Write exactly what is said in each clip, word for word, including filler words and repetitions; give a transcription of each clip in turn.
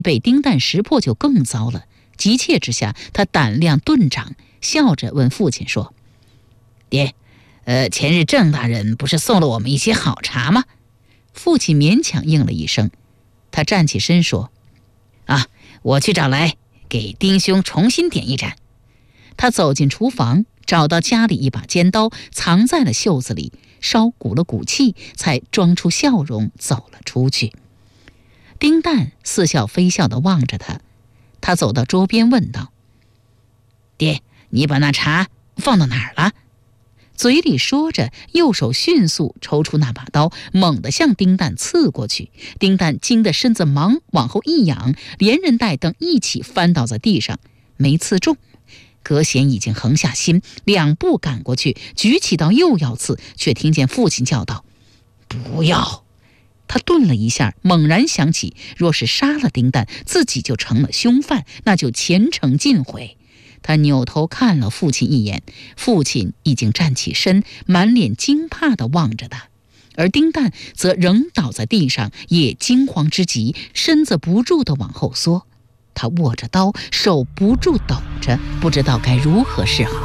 被丁蛋识破就更糟了。急切之下，他胆量顿长，笑着问父亲说：“爹，呃，前日郑大人不是送了我们一些好茶吗？”父亲勉强应了一声。他站起身说：“啊，我去找来，给丁兄重新点一盏。”他走进厨房，找到家里一把尖刀，藏在了袖子里，稍鼓了鼓气，才装出笑容走了出去。丁蛋似笑非笑地望着他，他走到桌边问道：“爹，你把那茶放到哪儿了？”嘴里说着，右手迅速抽出那把刀，猛地向丁蛋刺过去。丁蛋惊得身子忙往后一仰，连人带凳一起翻倒在地上，没刺中。葛显已经横下心，两步赶过去，举起刀又要刺，却听见父亲叫道：“不要！”他顿了一下，猛然想起，若是杀了丁蛋，自己就成了凶犯，那就前程尽毁。他扭头看了父亲一眼，父亲已经站起身，满脸惊怕地望着他，而丁蛋则仍倒在地上，也惊慌之极，身子不住地往后缩。他握着刀，手不住抖着，不知道该如何是好。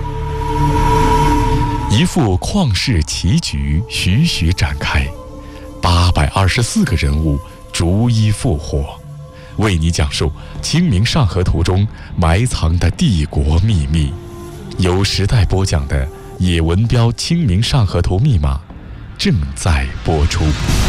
一副旷世奇局徐徐展开，八百二十四个人物逐一复活，为你讲述《清明上河图》中埋藏的帝国秘密。由时代播讲的野文标《清明上河图》密码正在播出。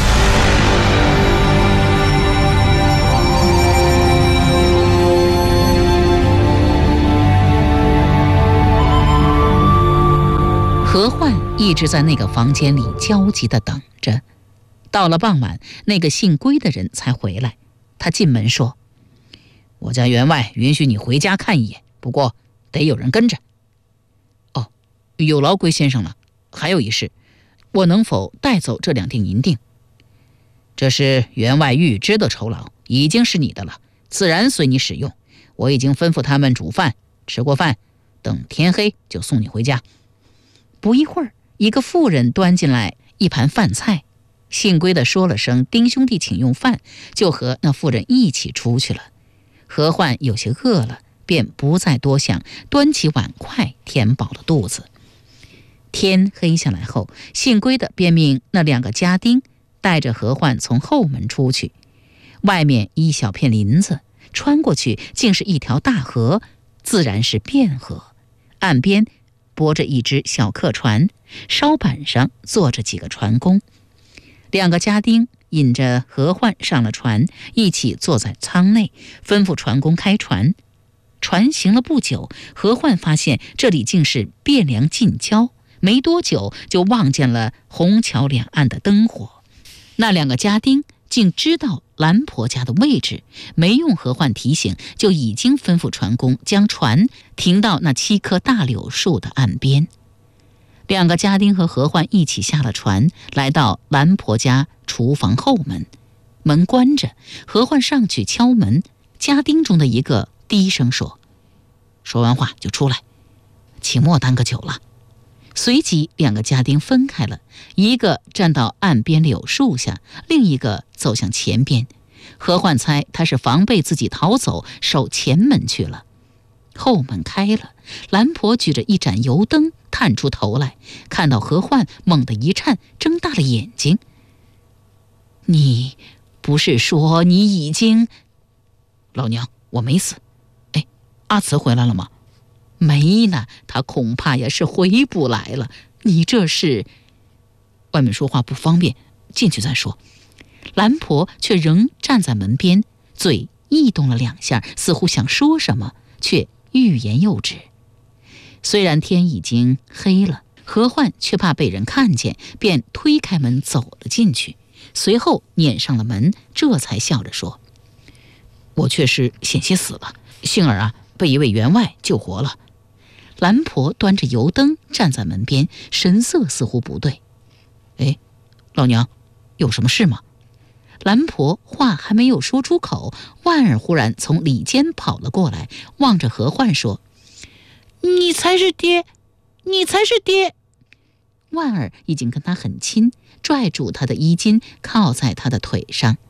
何焕一直在那个房间里焦急地等着，到了傍晚，那个姓归的人才回来。他进门说：“我家员外允许你回家看一眼，不过得有人跟着。”“哦，有劳归先生了。还有一事，我能否带走这两锭银锭？”“这是员外预支的酬劳，已经是你的了，自然随你使用。我已经吩咐他们煮饭，吃过饭，等天黑就送你回家。”不一会儿，一个妇人端进来一盘饭菜，幸归的说了声“丁兄弟请用饭”，就和那妇人一起出去了。何焕有些饿了，便不再多想，端起碗筷填饱了肚子。天黑下来后，幸归的便命那两个家丁带着何焕从后门出去。外面一小片林子，穿过去竟是一条大河，自然是汴河。岸边泊着一只小客船，舢板上坐着几个船工。两个家丁引着何焕上了船，一起坐在舱内，吩咐船工开船。船行了不久，何焕发现这里竟是汴梁近郊，没多久就望见了虹桥两岸的灯火。那两个家丁竟知道兰婆家的位置，没用何焕提醒，就已经吩咐船工将船停到那七棵大柳树的岸边。两个家丁和何焕一起下了船，来到兰婆家厨房后门，门关着，何焕上去敲门，家丁中的一个低声说：“说完话就出来，请莫耽搁久了。”随即两个家丁分开了，一个站到岸边柳树下，另一个走向前边。何焕猜他是防备自己逃走，守前门去了。后门开了，兰婆举着一盏油灯探出头来，看到何焕，猛地一颤，睁大了眼睛：“你不是说你已经……”“老娘，我没死。哎，阿慈回来了吗？”“没呢，他恐怕也是回不来了。你这是……”“外面说话不方便，进去再说。”兰婆却仍站在门边，嘴异动了两下，似乎想说什么，却欲言又止。虽然天已经黑了，何焕却怕被人看见，便推开门走了进去，随后撵上了门，这才笑着说：“我却是险些死了，幸而啊，被一位员外救活了。”兰婆端着油灯站在门边，神色似乎不对。“哎，老娘，有什么事吗？”兰婆话还没有说出口，万儿忽然从里间跑了过来，望着何焕说：“你才是爹，你才是爹。”万儿已经跟他很亲，拽住他的衣襟，靠在他的腿上。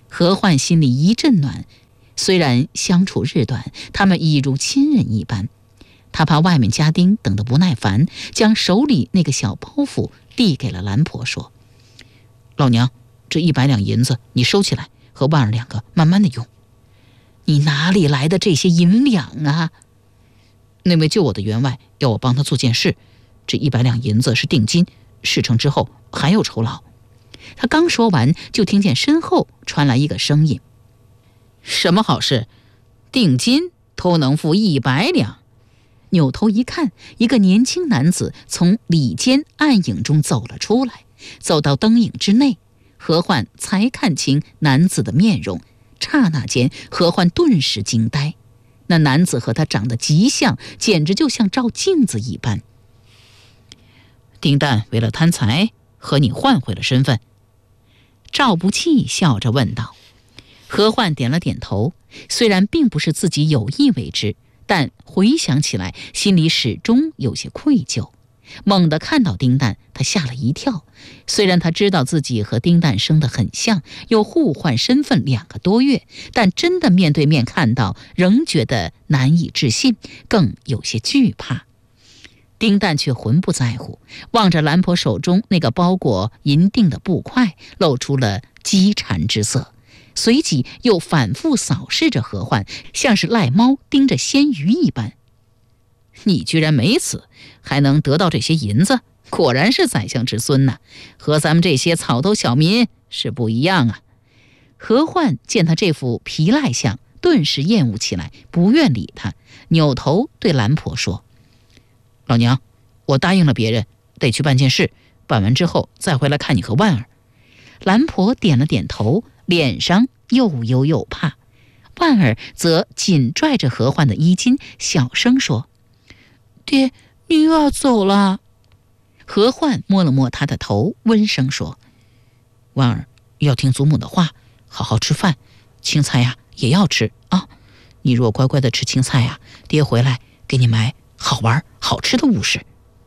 何焕心里一阵暖，虽然相处日短，他们已如亲人一般。他怕外面家丁等得不耐烦，将手里那个小包袱递给了兰婆，说：老娘，这一百两银子你收起来，和万儿两个慢慢的用。你哪里来的这些银两啊？那位救我的员外要我帮他做件事，这一百两银子是定金，事成之后还有酬劳。他刚说完，就听见身后传来一个声音：什么好事？定金都能付一百两？扭头一看，一个年轻男子从里间暗影中走了出来，走到灯影之内，何焕才看清男子的面容。刹那间，何焕顿时惊呆，那男子和他长得极像，简直就像照镜子一般。丁旦为了贪财，和你换回了身份？赵不弃笑着问道。何焕点了点头，虽然并不是自己有意为之，但回想起来，心里始终有些愧疚。猛地看到丁旦，他吓了一跳。虽然他知道自己和丁旦生得很像，又互换身份两个多月，但真的面对面看到，仍觉得难以置信，更有些惧怕。丁旦却浑不在乎，望着兰婆手中那个包裹银锭的布块，露出了饥馋之色，随即又反复扫视着何焕，像是赖猫盯着鲜鱼一般。你居然没死，还能得到这些银子，果然是宰相之孙呐、啊，和咱们这些草头小民是不一样啊。何焕见他这副皮赖相，顿时厌恶起来，不愿理他，扭头对兰婆说：老娘，我答应了别人，得去办件事，办完之后再回来看你和万儿。兰婆点了点头，脸上又忧又怕。万儿则紧拽着何焕的衣襟，小声说：爹，你又要走了。何焕摸了摸他的头，温声说：万儿要听祖母的话，好好吃饭，青菜呀也要吃啊。你若乖乖的吃青菜呀，爹回来给你买好玩好吃的物事。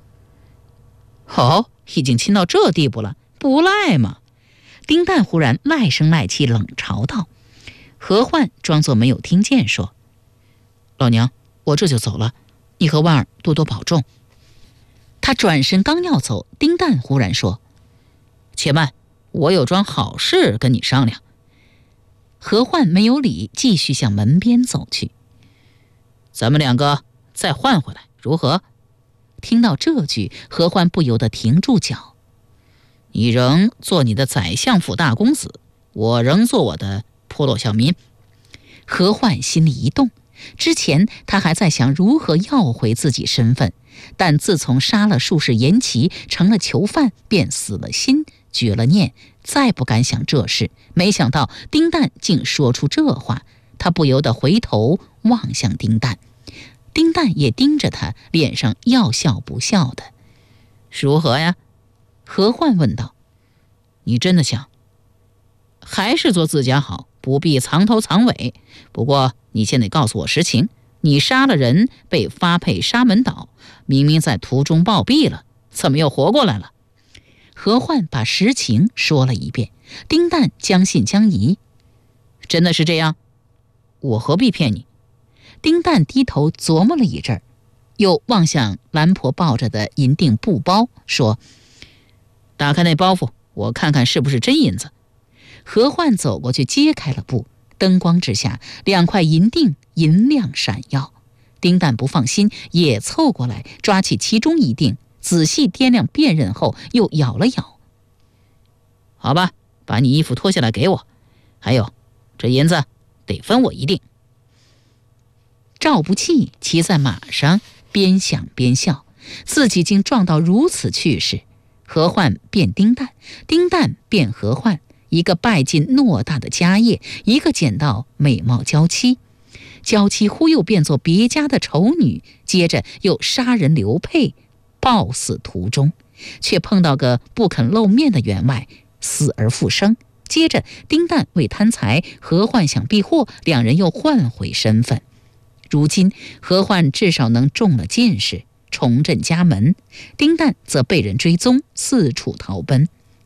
哦，已经亲到这地步了，不赖嘛。丁旦忽然赖声赖气冷嘲道。何焕装作没有听见，说：老娘，我这就走了，你和万儿多多保重。他转身刚要走，丁旦忽然说：且慢，我有桩好事跟你商量。何焕没有理，继续向门边走去。咱们两个再换回来如何？听到这句，何焕不由得停住脚。你仍做你的宰相府大公子，我仍做我的破落小民。何焕心里一动，之前他还在想如何要回自己身份，但自从杀了术士严琦，成了囚犯，便死了心，绝了念，再不敢想这事。没想到丁旦竟说出这话，他不由得回头望向丁旦。丁旦也盯着他，脸上要笑不笑的。如何呀？何焕问道。你真的想？还是做自家好，不必藏头藏尾。不过你先得告诉我实情，你杀了人，被发配沙门岛，明明在途中暴毙了，怎么又活过来了？何焕把实情说了一遍。丁旦将信将疑。真的是这样？我何必骗你？丁旦低头琢磨了一阵儿，又望向兰婆抱着的银锭布包，说：打开那包袱，我看看是不是真银子。何焕走过去揭开了布，灯光之下，两块银锭银亮闪耀。丁旦不放心，也凑过来抓起其中一锭，仔细掂量辨认后，又咬了咬。好吧，把你衣服脱下来给我，还有这银子得分我一锭。赵不弃骑在马上，边想边笑，自己竟撞到如此趣事。何焕变丁旦，丁旦变何焕，一个拜进偌大的家业，一个捡到美貌娇妻，娇妻忽又变作别家的丑女，接着又杀人流配，暴死途中，却碰到个不肯露面的员外，死而复生。接着丁旦为贪财，何焕想避祸，两人又换回身份。如今何焕至少能中了进士，重振家门，丁旦则被人追踪，四处逃奔。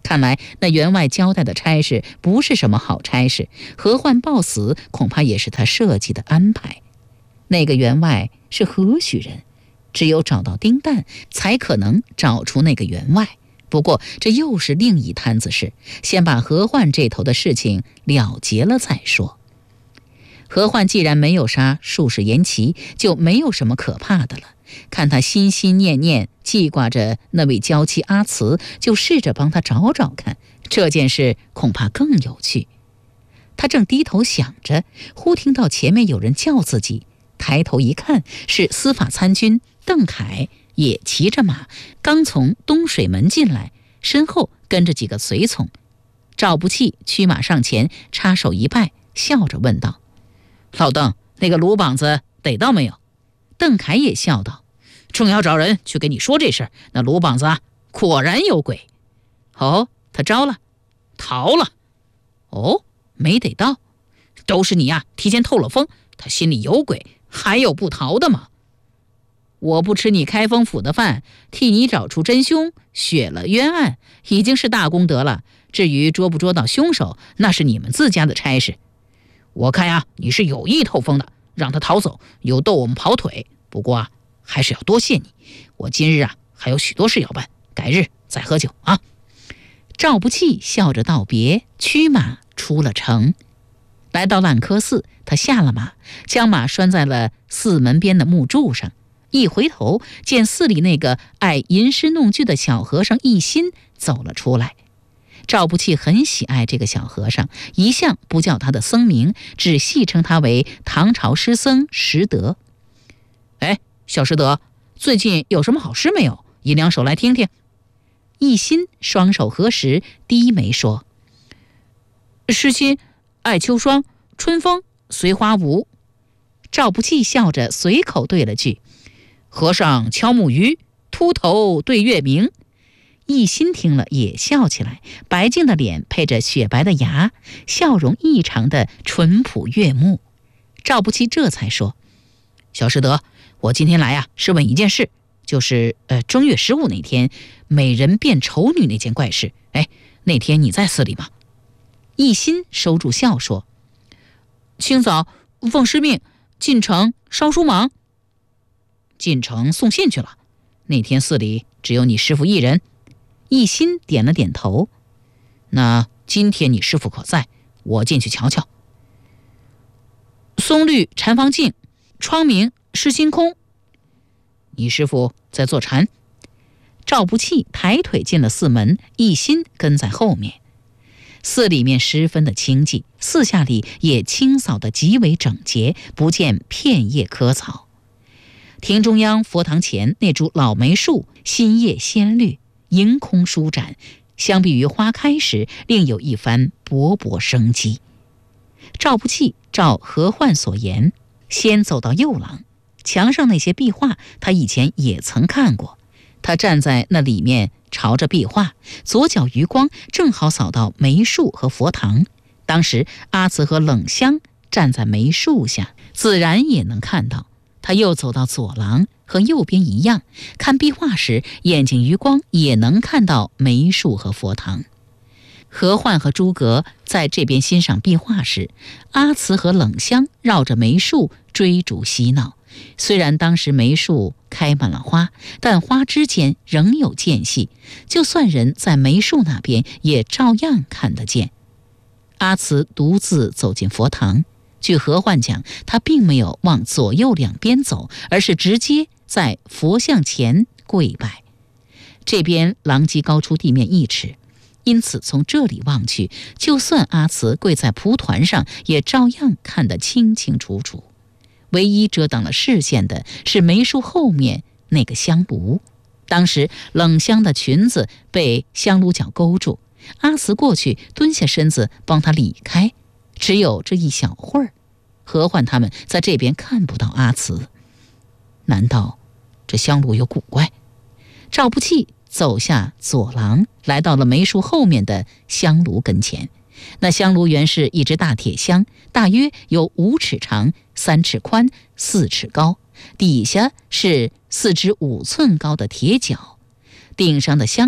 看来那员外交代的差事不是什么好差事，何患暴死恐怕也是他设计的安排。那个员外是何许人？只有找到丁蛋，才可能找出那个员外。不过这又是另一摊子事，先把何患这头的事情了结了再说。何患既然没有杀术士严琦，就没有什么可怕的了。看他心心念念记挂着那位娇妻阿慈，就试着帮他找找看，这件事恐怕更有趣。他正低头想着，忽听到前面有人叫自己，抬头一看，是司法参军邓凯，也骑着马，刚从东水门进来，身后跟着几个随从。赵不气驱马上前，插手一拜，笑着问道：“老邓，那个鲁膀子逮到没有？”邓凯也笑道：“正要找人去给你说这事，那鲁膀子啊，果然有鬼。”“哦，他招了，逃了。”“哦，没逮到，都是你呀、啊，提前透了风。他心里有鬼，还有不逃的吗？我不吃你开封府的饭，替你找出真凶，雪了冤案，已经是大功德了。至于捉不捉到凶手，那是你们自家的差事。我看呀，你是有意透风的，让他逃走，又逗我们跑腿。不过啊，还是要多谢你。我今日啊，还有许多事要办，改日再喝酒啊。”赵不气笑着道别，驱马出了城。来到烂柯寺，他下了马，将马拴在了寺门边的木柱上。一回头，见寺里那个爱吟诗弄句的小和尚一心走了出来。赵不气很喜爱这个小和尚，一向不叫他的僧名，只戏称他为唐朝诗僧石德。“哎，小石德，最近有什么好诗没有？一两首来听听。”一心双手合十，低眉说：“诗心爱秋霜，春风随花舞。”赵不气笑着随口对了句：“和尚敲木鱼，秃头对月明。”一心听了也笑起来，白净的脸配着雪白的牙，笑容异常的淳朴悦目。赵不气这才说：“小石德，我今天来啊，是问一件事，就是呃正月十五那天美人变丑女那件怪事。哎，那天你在寺里吗？”一心收住笑说：“清早奉师命进城烧书忙。”“进城送信去了？那天寺里只有你师父一人？”一心点了点头。“那今天你师父可在？我进去瞧瞧。”“松绿禅房静，窗明是心空。”“你师父在坐禅。”赵不气抬腿进了寺门，一心跟在后面。寺里面十分的清寂，四下里也清扫得极为整洁，不见片叶棵草。亭中央佛堂前那株老梅树新叶鲜绿，迎空舒展，相比于花开时，另有一番勃勃生机。赵不气照何患所言，先走到右廊，墙上那些壁画他以前也曾看过。他站在那里面，朝着壁画，左脚余光正好扫到梅树和佛堂。当时阿慈和冷香站在梅树下，自然也能看到。他又走到左廊，和右边一样，看壁画时眼睛余光也能看到梅树和佛堂。何患和诸葛在这边欣赏壁画时，阿慈和冷香绕着梅树追逐嬉闹。虽然当时梅树开满了花，但花之间仍有间隙，就算人在梅树那边也照样看得见。阿慈独自走进佛堂，据何患讲，他并没有往左右两边走，而是直接在佛像前跪拜。这边廊基高出地面一尺，因此从这里望去，就算阿慈跪在蒲团上，也照样看得清清楚楚。唯一遮挡了视线的是梅树后面那个香炉。当时冷香的裙子被香炉角勾住，阿慈过去蹲下身子帮他理开，只有这一小会儿，何患他们在这边看不到阿慈。难道这香炉有古怪？赵不气走下左廊，来到了梅树后面的香炉跟前。那香炉原是一只大铁箱，大约有五尺长，三尺宽，四尺高，底下是四只五寸高的铁脚，顶上的香盖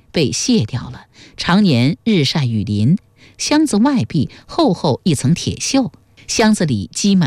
被卸掉了，常年日晒雨淋。箱子外壁厚厚一层铁锈，箱子里积满